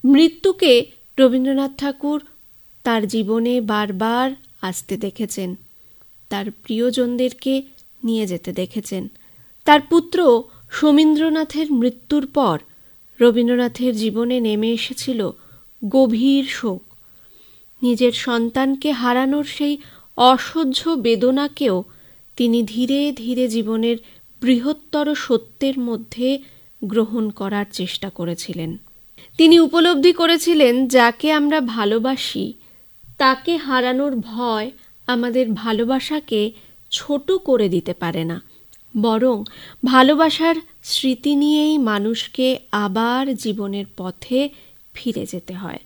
মৃত্যুকে রবীন্দ্রনাথ ঠাকুর তার জীবনে বারবার আসতে দেখেছেন, তার প্রিয়জনদেরকে নিয়ে যেতে দেখেছেন। তার পুত্র শমীন্দ্রনাথের মৃত্যুর পর রবীন্দ্রনাথের জীবনে নেমে এসেছিল গভীর শোক। নিজের সন্তানকে হারানোর সেই অসহ্য বেদনাকেও তিনি ধীরে ধীরে জীবনের বৃহত্তর সত্যের মধ্যে গ্রহণ করার চেষ্টা করেছিলেন। তিনি উপলব্ধি করেছিলেন, যাকে আমরা ভালোবাসি তাকে হারানোর ভয় আমাদের ভালোবাসাকে ছোট করে দিতে পারে না, বরং ভালোবাসার স্মৃতি নিয়েই মানুষকে আবার জীবনের পথে ফিরে যেতে হয়।